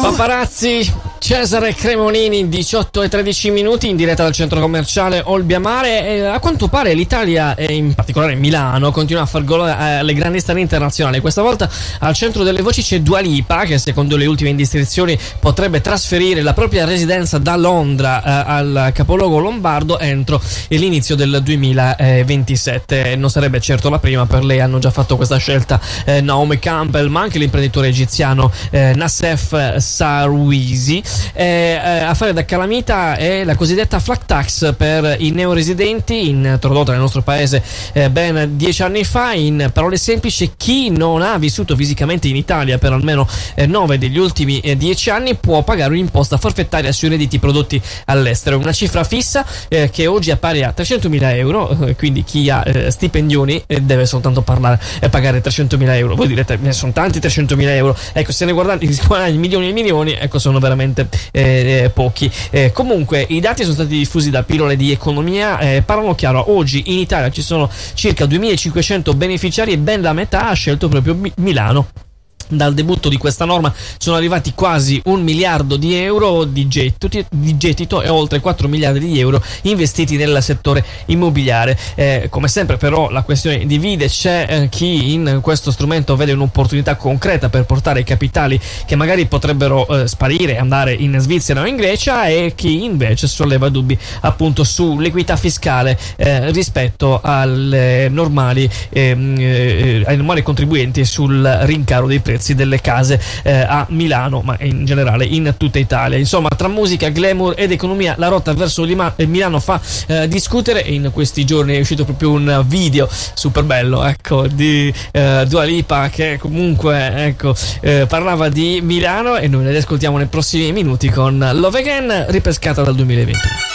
Paparazzi, Cesare Cremonini, 18 e 13 minuti in diretta dal centro commerciale Olbia Mare. A quanto pare l'Italia, e in particolare Milano, continua a far gol alle grandi star internazionali. Questa volta al centro delle voci c'è Dua Lipa, che secondo le ultime indiscrezioni potrebbe trasferire la propria residenza da Londra al capoluogo lombardo entro l'inizio del 2027. Non sarebbe certo la prima, per lei hanno già fatto questa scelta Naomi Campbell, ma anche l'imprenditore egiziano Nassef Sarwisi. A fare da calamita è la cosiddetta flat tax per i neoresidenti, introdotta nel nostro paese ben 10 anni fa. In parole semplici, chi non ha vissuto fisicamente in Italia per almeno 9 degli ultimi 10 anni può pagare un'imposta forfettaria sui redditi prodotti all'estero, una cifra fissa che oggi è pari a 300.000 euro, quindi chi ha stipendioni deve soltanto pagare 300.000 euro. Voi direte, sono tanti 300.000 euro, ecco, se ne guardate milioni e milioni, ecco, sono veramente pochi. Comunque i dati sono stati diffusi da Pillole di Economia, parlano chiaro. Oggi in Italia ci sono circa 2.500 beneficiari e ben la metà ha scelto proprio Milano. Dal debutto di questa norma sono arrivati quasi 1 miliardo di euro di gettito e oltre 4 miliardi di euro investiti nel settore immobiliare. Come sempre però la questione divide, c'è chi in questo strumento vede un'opportunità concreta per portare i capitali che magari potrebbero sparire, andare in Svizzera o in Grecia, e chi invece solleva dubbi appunto sull'equità fiscale rispetto ai normali contribuenti sul rincaro dei prezzi delle case a Milano, ma in generale in tutta Italia. Insomma, tra musica, glamour ed economia, la rotta verso Milano fa discutere, e in questi giorni è uscito proprio un video super bello, ecco, di Dua Lipa, che comunque, ecco, parlava di Milano, e noi le ascoltiamo nei prossimi minuti con Love Again, ripescata dal 2020.